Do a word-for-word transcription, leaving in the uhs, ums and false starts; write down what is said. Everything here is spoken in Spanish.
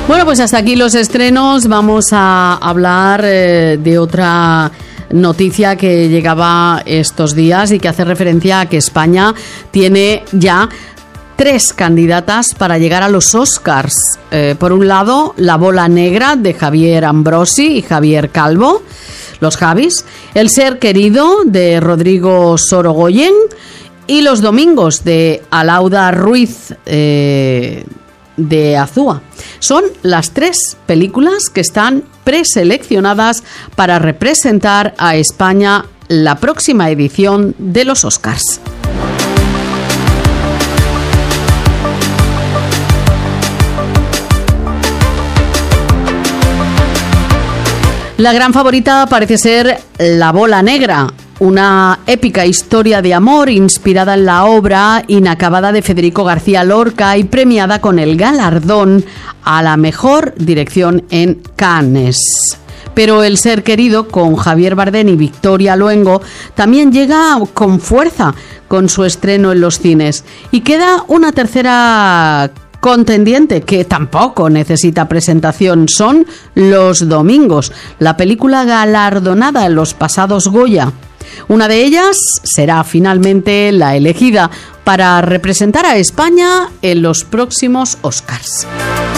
Bueno, pues hasta aquí los estrenos. Vamos a hablar eh, de otra noticia que llegaba estos días y que hace referencia a que España tiene ya tres candidatas para llegar a los Oscars. Eh, por un lado, La bola negra de Javier Ambrosi y Javier Calvo, los Javis, El ser querido de Rodrigo Sorogoyen y Los domingos de Alauda Ruiz eh, de Azúa. Son las tres películas que están preseleccionadas para representar a España la próxima edición de los Oscars. La gran favorita parece ser La bola negra, una épica historia de amor inspirada en la obra inacabada de Federico García Lorca y premiada con el galardón a la mejor dirección en Cannes. Pero El ser querido, con Javier Bardem y Victoria Luengo, también llega con fuerza con su estreno en los cines. Y queda una tercera contendiente que tampoco necesita presentación, son Los domingos, la película galardonada en los pasados Goya. Una de ellas será finalmente la elegida para representar a España en los próximos Oscars.